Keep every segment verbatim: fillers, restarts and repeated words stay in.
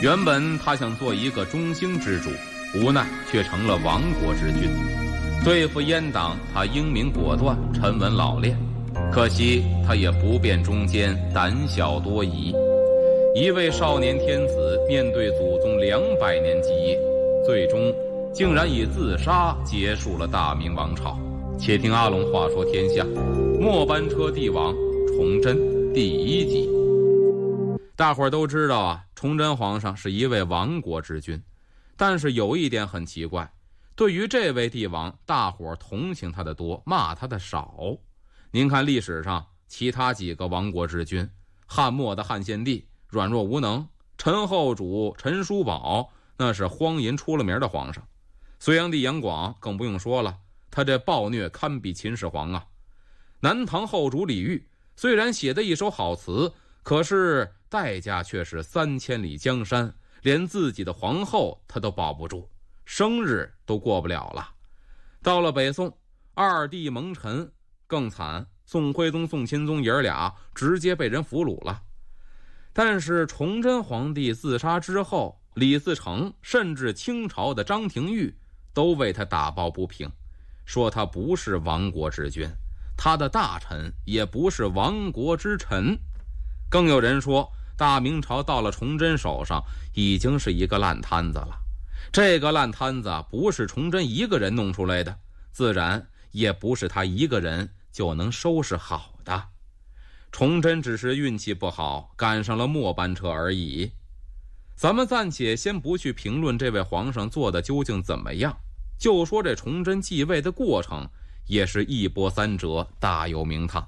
原本他想做一个中兴之主，无奈却成了亡国之君。对付阉党，他英明果断，沉稳老练。可惜他也不辨忠奸，胆小多疑。一位少年天子面对祖宗两百年基业，最终竟然以自杀结束了大明王朝。且听阿龙话说天下，末班车帝王崇祯第一集。大伙儿都知道啊，崇祯皇上是一位亡国之君，但是有一点很奇怪，对于这位帝王，大伙儿同情他的多，骂他的少。您看历史上其他几个亡国之君，汉末的汉献帝软弱无能，陈后主陈叔宝那是荒淫出了名的皇上，隋炀帝杨广更不用说了，他这暴虐堪比秦始皇啊。南唐后主李煜虽然写的一首好词，可是代价却是三千里江山，连自己的皇后他都保不住，生日都过不了了。到了北宋，二帝蒙尘更惨，宋徽宗宋钦宗爷儿俩直接被人俘虏了。但是崇祯皇帝自杀之后，李自成甚至清朝的张廷玉都为他打抱不平，说他不是亡国之君，他的大臣也不是亡国之臣。更有人说大明朝到了崇祯手上已经是一个烂摊子了，这个烂摊子不是崇祯一个人弄出来的，自然也不是他一个人就能收拾好的。崇祯只是运气不好，赶上了末班车而已。咱们暂且先不去评论这位皇上做的究竟怎么样，就说这崇祯继位的过程也是一波三折，大有名堂。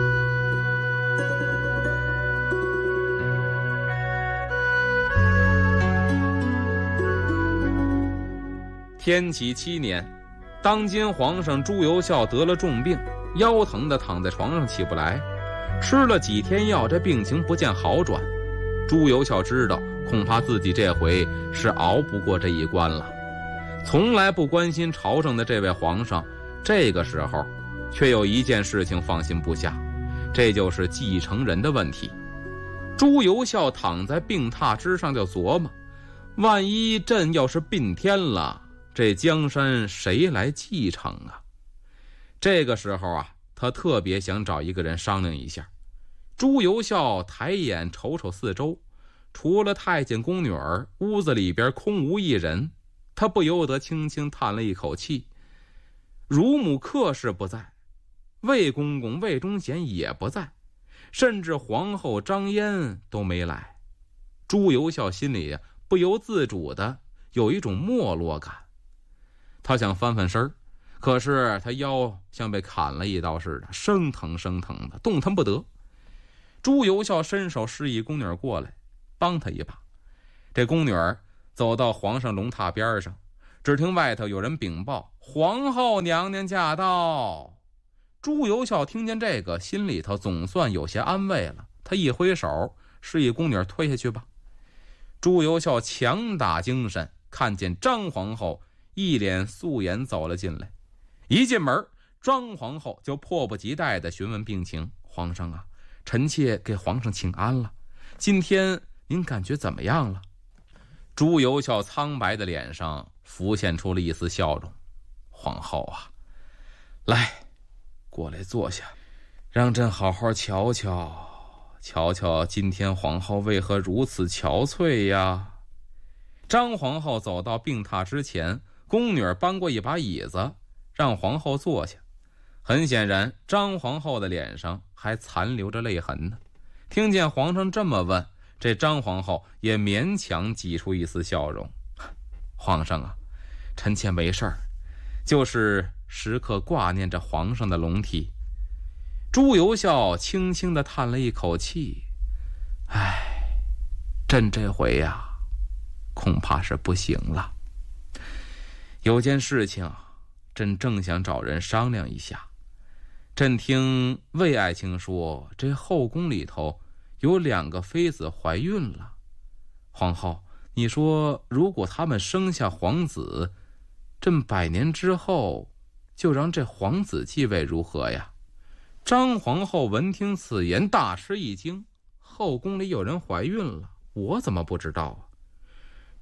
天启七年，当今皇上朱由校得了重病，腰疼的躺在床上起不来，吃了几天药，这病情不见好转。朱由校知道恐怕自己这回是熬不过这一关了。从来不关心朝政的这位皇上，这个时候却有一件事情放心不下，这就是继承人的问题。朱由校躺在病榻之上就琢磨，万一朕要是病天了，这江山谁来继承啊？这个时候啊，他特别想找一个人商量一下。朱由校抬眼瞅瞅四周，除了太监宫女儿，屋子里边空无一人，他不由得轻轻叹了一口气。乳母客氏不在，魏公公魏忠贤也不在，甚至皇后张嫣都没来。朱由校心里不由自主的有一种没落感。他想翻翻身，可是他腰像被砍了一刀似的，生疼生疼的，动弹不得。朱由校伸手示意宫女过来帮他一把。这宫女走到皇上龙榻边上，只听外头有人禀报，皇后娘娘驾到。朱由校听见这个，心里头总算有些安慰了，他一挥手示意宫女退下去吧。朱由校强打精神，看见张皇后一脸素颜走了进来。一进门，张皇后就迫不及待地询问病情。皇上啊，臣妾给皇上请安了，今天您感觉怎么样了？朱由校苍白的脸上浮现出了一丝笑容。皇后啊，来，过来坐下，让朕好好瞧瞧瞧瞧今天皇后为何如此憔悴呀。张皇后走到病榻之前，宫女搬过一把椅子让皇后坐下。很显然张皇后的脸上还残留着泪痕呢。听见皇上这么问，这张皇后也勉强挤出一丝笑容。皇上啊，臣妾没事儿，就是时刻挂念着皇上的龙体。朱由校轻轻地叹了一口气，唉，朕这回呀、啊，恐怕是不行了。有件事情朕正想找人商量一下。朕听魏爱卿说，这后宫里头有两个妃子怀孕了。皇后，你说如果他们生下皇子，朕百年之后就让这皇子继位如何呀？张皇后闻听此言大吃一惊，后宫里有人怀孕了，我怎么不知道啊？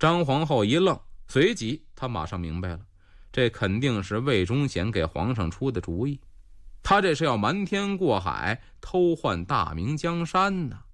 张皇后一愣，随即她马上明白了，这肯定是魏忠贤给皇上出的主意，他这是要瞒天过海，偷换大明江山呢。